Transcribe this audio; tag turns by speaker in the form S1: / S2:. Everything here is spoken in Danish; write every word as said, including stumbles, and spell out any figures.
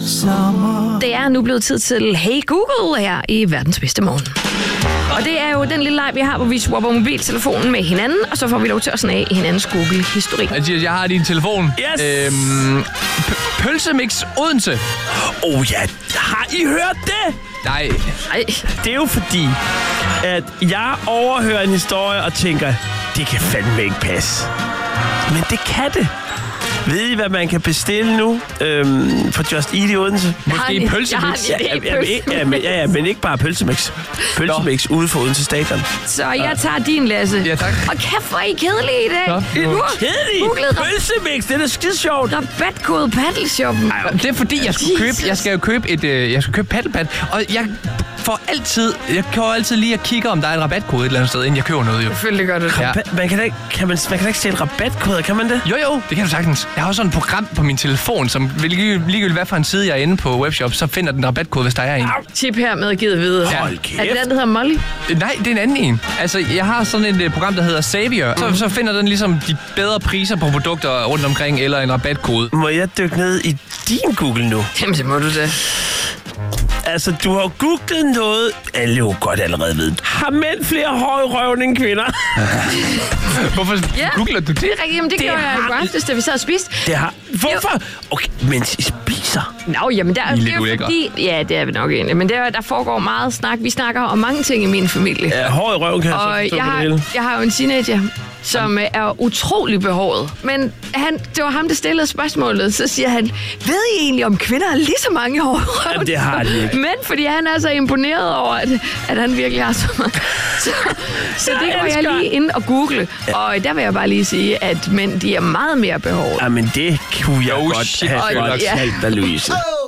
S1: sommer.
S2: Det er nu blevet tid til Hey Google her i Verdens Bedste Morgen. Og det er jo den lille leg, vi har, hvor vi swapper mobiltelefonen med hinanden, og så får vi lov til at snage hinandens Google-historik.
S3: Mathias, jeg har din telefon.
S4: Yes.
S3: Øhm, p- pølsemix Odense.
S4: Åh oh, ja, har I hørt det?
S3: Nej.
S2: Ej.
S4: Det er jo fordi, at jeg overhører en historie og tænker, det kan fandme ikke passe. Men det kan det. Ved I, hvad man kan bestille nu øhm, for Just Eat i Odense?
S3: Måske pølsemix.
S2: Jeg har en idé,
S4: Ja, ja, ja, men, ja, ja, men ikke bare pølsemix. Pølsemix ude for Odense Stadion.
S2: Så jeg tager din, Lasse.
S3: Ja, tak.
S2: Og kæft, hvor er I kedelige i dag.
S3: Så.
S2: Du har
S4: Kedeligt!
S2: googlet rab-
S4: Pølsemix, det er da skide sjovt.
S2: rabatkode Paddleshoppen.
S3: Det er fordi, jeg skulle købe,
S2: Jesus.
S3: jeg skal jo købe et, øh, jeg skal købe paddlepad, og jeg får altid, jeg går altid lige og kigger, om der er en rabatkode et eller andet sted, inden jeg køber noget, jo.
S2: Selvfølgelig gør det.
S3: Ja.
S4: Man kan da ikke, kan man, man kan da ikke stille rabatkoder, kan man det?
S3: Jo, jo, det kan du sagtens. Jeg har også sådan et program på min telefon, som lige- ligegyldigt hvad for en side jeg er inde på webshop, så finder den rabatkode, hvis der er en.
S2: Tip her med givet videre.
S4: Hold
S2: Er
S4: kæft.
S2: det den, der hedder Molly?
S3: Nej, det er en anden en. Altså, jeg har sådan et uh, program, der hedder Savior. Så, så finder den ligesom de bedre priser på produkter rundt omkring, eller en rabatkode.
S4: Må jeg dykke ned i din Google nu?
S2: Jamen, så må du det.
S4: Altså, du har googlet noget, alle jo godt allerede ved. Har mænd flere hår i røven end kvinder?
S3: Hvorfor
S2: Ja.
S3: googler du det?
S2: Det er rigtigt, jamen det,
S4: Det
S2: gjorde jeg i
S4: har-
S2: går aftes, da vi sad og spiste.
S4: Det har... Hvorfor? Okay, mens I spiser.
S2: Nå, jamen der,
S3: I er
S2: det
S3: lidt
S2: er jo
S3: ulækre.
S2: fordi... Ja, det er vi nok egentlig. Men der, der foregår meget snak. Vi snakker om mange ting i min familie.
S4: Ja, hår i røven kan jeg så
S2: Og
S4: forstå
S2: jeg
S4: på det
S2: har,
S4: hele.
S2: jeg har jo en teenager, som øh, er utrolig behåret. Men han, det var ham, der stillede spørgsmålet. Så siger han, ved I egentlig, om kvinder har lige så mange hår i røven?
S4: Jamen, det har de ikke.
S2: Men fordi han er så imponeret over, at, at han virkelig har så meget. Så, så det går jeg
S4: elsker-
S2: lige ind og google. Og der vil jeg bare lige sige, at mænd, de er meget mere behåret.
S4: Jamen, det kunne jeg
S3: Oh,
S4: godt
S3: shit.
S4: have
S2: Og-
S4: godt
S2: ja.
S4: talt dig, Louise.